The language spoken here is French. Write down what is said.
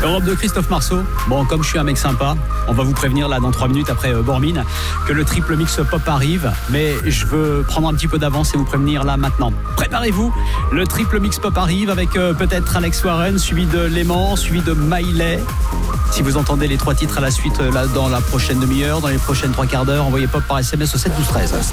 Europe de Christophe Marceau. Bon, comme je suis un mec sympa, on va vous prévenir là dans 3 minutes après Bormine que le triple mix pop arrive. Mais je veux prendre un petit peu d'avance et vous prévenir là maintenant. Préparez-vous, le triple mix pop arrive avec peut-être Alex Warren, suivi de Léman, suivi de Maïlay. Si vous entendez les 3 titres à la suite là dans la prochaine demi-heure, dans les prochaines 3 quarts d'heure, envoyez pop par SMS au 7 12 13.